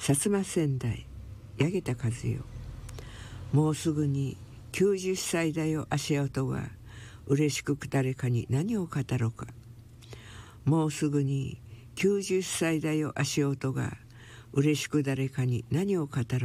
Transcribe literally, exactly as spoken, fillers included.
薩摩川内八木田和代。もうすぐにきゅうじゅっさいだよ足音が、嬉しく誰かに何を語ろうか。もうすぐにきゅうじゅっさいだよ足音が、嬉しく誰かに何を語ろうか。